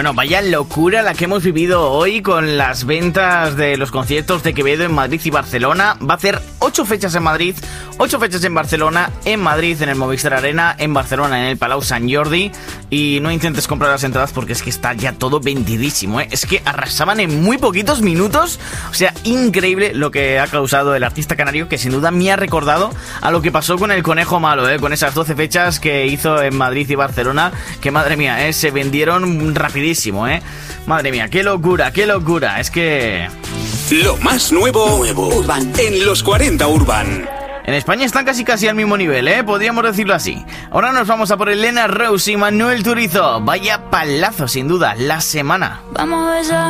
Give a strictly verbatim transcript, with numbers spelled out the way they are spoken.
Bueno, vaya locura la que hemos vivido hoy con las ventas de los conciertos de Quevedo en Madrid y Barcelona. Va a hacer ocho fechas en Madrid, ocho fechas en Barcelona, en Madrid en el Movistar Arena, en Barcelona en el Palau Sant Jordi. Y no intentes comprar las entradas porque es que está ya todo vendidísimo, ¿eh? Es que arrasaban en muy poquitos minutos. O sea, increíble lo que ha causado el artista canario, que sin duda me ha recordado a lo que pasó con el Conejo Malo, ¿eh? Con esas doce fechas que hizo en Madrid y Barcelona, que madre mía, ¿eh? Se vendieron rapidísimo, ¿eh? Madre mía, qué locura, qué locura. Es que... Lo más nuevo, nuevo Urban en los cuarenta Urban. En España están casi casi al mismo nivel, ¿eh? Podríamos decirlo así. Ahora nos vamos a por Elena Rose y Manuel Turizo. Vaya palazo, sin duda, la semana. Vamos a besar.